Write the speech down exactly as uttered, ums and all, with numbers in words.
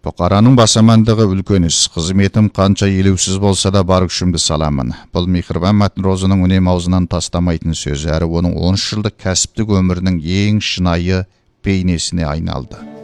Бұқараның басамандығы үлкен іс. Қызметім қанша елеусіз болса да бар күшімді саламын. Бұл Мехрибан Матнұрозының үнем аузынан тастамайтын сөзі, әрі оның он үш жылдық кәсіптік өмірінің ең шынайы бейнесіне айналды.